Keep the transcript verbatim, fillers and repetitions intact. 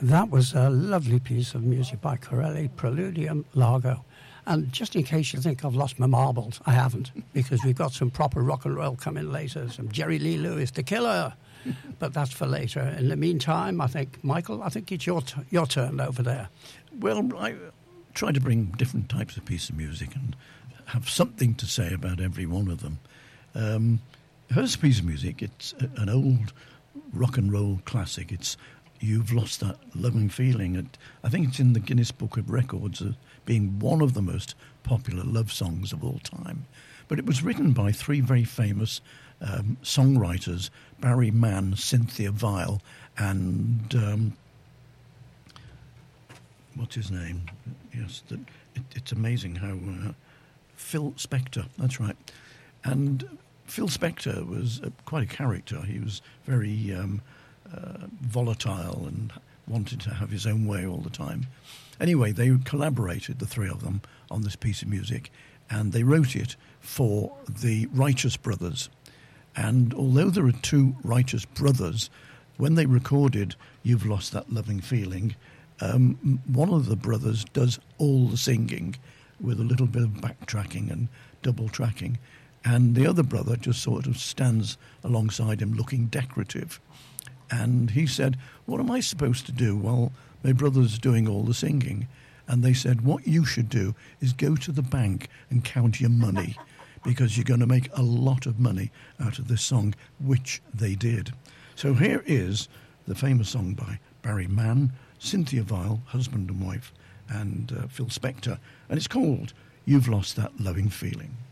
That was a lovely piece of music by Corelli, Preludium Largo. And just in case you think I've lost my marbles, I haven't, because we've got some proper rock and roll coming later, some Jerry Lee Lewis, The Killer, but that's for later. In the meantime, I think, Michael, I think it's your t- your turn over there. Well, I try to bring different types of pieces of music and have something to say about every one of them. Um, here's a piece of music. It's a, an old rock and roll classic. It's You've Lost That Loving Feeling. And I think it's in the Guinness Book of Records as being one of the most popular love songs of all time. But it was written by three very famous um, songwriters, Barry Mann, Cynthia Weil, and um, what's his name? Yes, the, it, it's amazing how uh, Phil Spector, that's right. And Phil Spector was uh, quite a character. He was very um, uh, volatile and wanted to have his own way all the time. Anyway, they collaborated, the three of them, on this piece of music, and they wrote it for the Righteous Brothers. And although there are two Righteous Brothers, when they recorded You've Lost That Loving Feeling, um, one of the brothers does all the singing with a little bit of backtracking and double tracking, and the other brother just sort of stands alongside him looking decorative. And he said, what am I supposed to do while my brother's doing all the singing? And they said, what you should do is go to the bank and count your money, because you're going to make a lot of money out of this song, which they did. So here is the famous song by Barry Mann, Cynthia Weil, husband and wife, and uh, Phil Spector, and it's called You've Lost That Loving Feeling.